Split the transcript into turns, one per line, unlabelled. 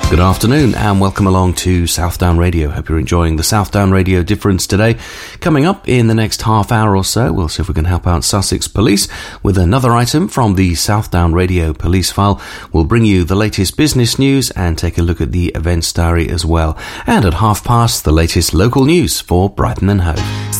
Good afternoon and welcome along to Southdown Radio. Hope you're enjoying the Southdown Radio Difference today. Coming up in the next half hour or so, we'll see if we can help out Sussex Police with another item from the Southdown Radio Police File. We'll bring you the latest business news and take a look at the events diary as well. And at past, the latest local news for Brighton and Hove.